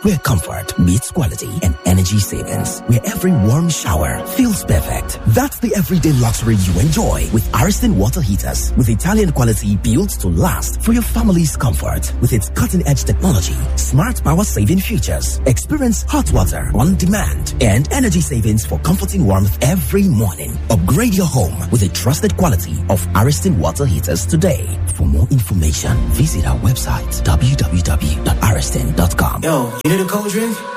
where comfort meets quality and energy savings, where every warm shower feels perfect. That's the everyday luxury you enjoy with Ariston water heaters, with Italian quality built to last for your family's comfort. With its cutting-edge technology, smart power-saving features, experience hot water on demand, and energy savings for comforting warmth every morning. Upgrade your home with a trusted quality of Ariston water heaters today. For more information, visit our website www.ariston.com. Yo, you need a cold drink?